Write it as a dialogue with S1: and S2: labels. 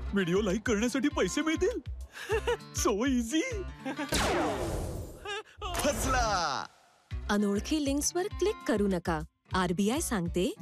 S1: Video like करण्यासाठी पैसे मिळतील? So easy.
S2: फसला.
S3: अनोळखी लिंक्सवर क्लिक करू नका. RBI सांगते,